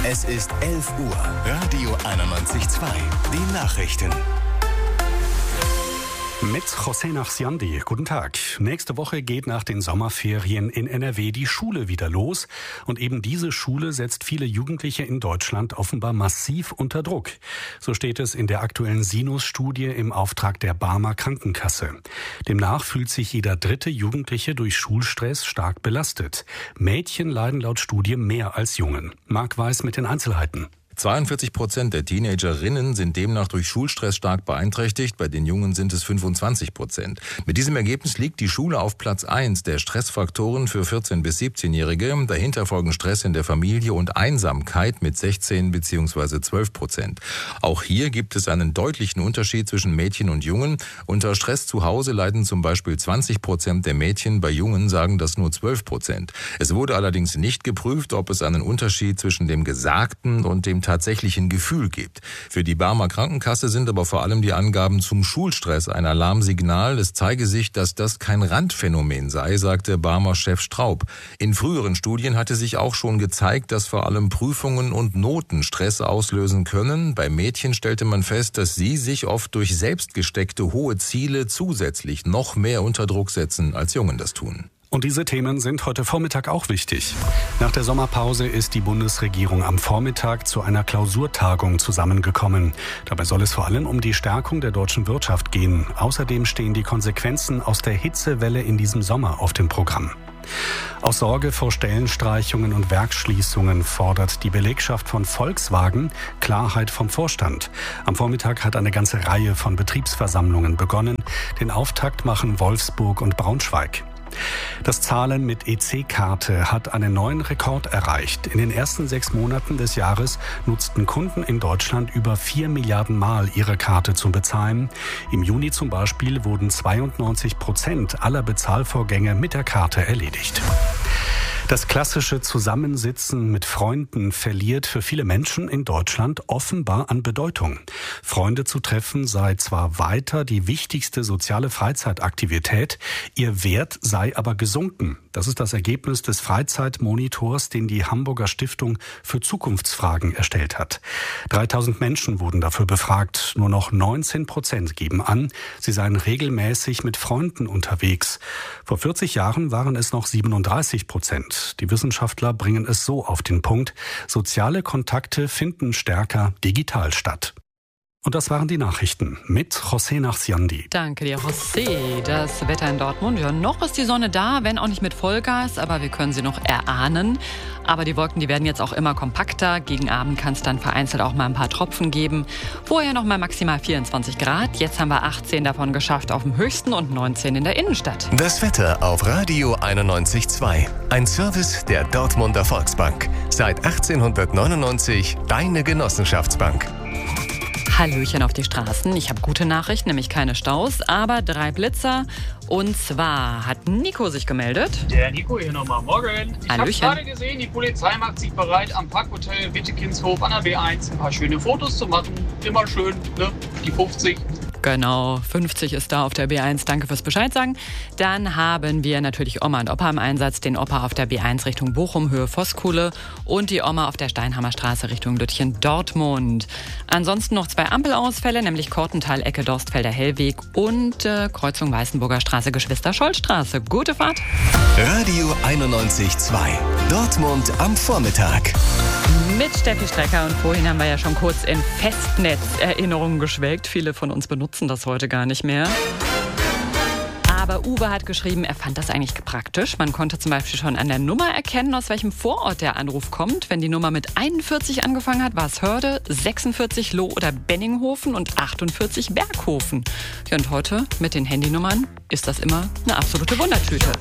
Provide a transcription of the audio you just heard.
Es ist 11 Uhr. Radio 91.2. Die Nachrichten. Mit José Nachsiandi. Guten Tag. Nächste Woche geht nach den Sommerferien in NRW die Schule wieder los. Und eben diese Schule setzt viele Jugendliche in Deutschland offenbar massiv unter Druck. So steht es in der aktuellen Sinus-Studie im Auftrag der Barmer Krankenkasse. Demnach fühlt sich jeder dritte Jugendliche durch Schulstress stark belastet. Mädchen leiden laut Studie mehr als Jungen. Marc Weiß mit den Einzelheiten. 42% der Teenagerinnen sind demnach durch Schulstress stark beeinträchtigt, bei den Jungen sind es 25%. Mit diesem Ergebnis liegt die Schule auf Platz 1 der Stressfaktoren für 14- bis 17-Jährige. Dahinter folgen Stress in der Familie und Einsamkeit mit 16 bzw. 12%. Auch hier gibt es einen deutlichen Unterschied zwischen Mädchen und Jungen. Unter Stress zu Hause leiden zum Beispiel 20% der Mädchen, bei Jungen sagen das nur 12%. Es wurde allerdings nicht geprüft, ob es einen Unterschied zwischen dem Gesagten und dem tatsächlichen Gefühl gibt. Für die Barmer Krankenkasse sind aber vor allem die Angaben zum Schulstress ein Alarmsignal. Es zeige sich, dass das kein Randphänomen sei, sagte Barmer Chef Straub. In früheren Studien hatte sich auch schon gezeigt, dass vor allem Prüfungen und Noten Stress auslösen können. Bei Mädchen stellte man fest, dass sie sich oft durch selbst gesteckte hohe Ziele zusätzlich noch mehr unter Druck setzen, als Jungen das tun. Und diese Themen sind heute Vormittag auch wichtig. Nach der Sommerpause ist die Bundesregierung am Vormittag zu einer Klausurtagung zusammengekommen. Dabei soll es vor allem um die Stärkung der deutschen Wirtschaft gehen. Außerdem stehen die Konsequenzen aus der Hitzewelle in diesem Sommer auf dem Programm. Aus Sorge vor Stellenstreichungen und Werksschließungen fordert die Belegschaft von Volkswagen Klarheit vom Vorstand. Am Vormittag hat eine ganze Reihe von Betriebsversammlungen begonnen. Den Auftakt machen Wolfsburg und Braunschweig. Das Zahlen mit EC-Karte hat einen neuen Rekord erreicht. In den ersten 6 Monaten des Jahres nutzten Kunden in Deutschland über 4 Milliarden Mal ihre Karte zum Bezahlen. Im Juni zum Beispiel wurden 92% aller Bezahlvorgänge mit der Karte erledigt. Das klassische Zusammensitzen mit Freunden verliert für viele Menschen in Deutschland offenbar an Bedeutung. Freunde zu treffen sei zwar weiter die wichtigste soziale Freizeitaktivität, ihr Wert sei aber gesunken. Das ist das Ergebnis des Freizeitmonitors, den die Hamburger Stiftung für Zukunftsfragen erstellt hat. 3000 Menschen wurden dafür befragt. Nur noch 19% geben an, sie seien regelmäßig mit Freunden unterwegs. Vor 40 Jahren waren es noch 37%. Die Wissenschaftler bringen es so auf den Punkt: Soziale Kontakte finden stärker digital statt. Und das waren die Nachrichten mit José Nachsiandi. Danke dir, José. Das Wetter in Dortmund, ja, noch ist die Sonne da, wenn auch nicht mit Vollgas, aber wir können sie noch erahnen. Aber die Wolken, die werden jetzt auch immer kompakter. Gegen Abend kann es dann vereinzelt auch mal ein paar Tropfen geben. Vorher noch mal maximal 24 Grad. Jetzt haben wir 18 davon geschafft auf dem höchsten und 19 in der Innenstadt. Das Wetter auf Radio 91.2. Ein Service der Dortmunder Volksbank. Seit 1899 deine Genossenschaftsbank. Hallöchen auf die Straßen. Ich habe gute Nachrichten, nämlich keine Staus, aber 3 Blitzer. Und zwar hat Nico sich gemeldet. Der Nico hier nochmal. Morgen. Ich habe Hallöchen. gerade gesehen, die Polizei macht sich bereit, am Parkhotel Wittekinshof an der B1 ein paar schöne Fotos zu machen. Immer schön, ne? Die 50. Genau, 50 ist da auf der B1. Danke fürs Bescheid sagen. Dann haben wir natürlich Oma und Opa im Einsatz. Den Opa auf der B1 Richtung Bochum, Höhe Voskuhle. Und die Oma auf der Steinhammer Straße Richtung Lütchen-Dortmund. Ansonsten noch 2 Ampelausfälle, nämlich Kortental, Ecke Dorstfelder Hellweg und Kreuzung Weißenburger Straße, Geschwister-Scholl-Straße. Gute Fahrt. Radio 91.2. Dortmund am Vormittag. Mit Steffi Strecker, und vorhin haben wir ja schon kurz in Festnetzerinnerungen geschwelgt. Viele von uns benutzen das heute gar nicht mehr. Aber Uwe hat geschrieben, er fand das eigentlich praktisch. Man konnte zum Beispiel schon an der Nummer erkennen, aus welchem Vorort der Anruf kommt. Wenn die Nummer mit 41 angefangen hat, war es Hörde, 46 Loh oder Benninghofen und 48 Berghofen. Ja, und heute mit den Handynummern ist das immer eine absolute Wundertüte.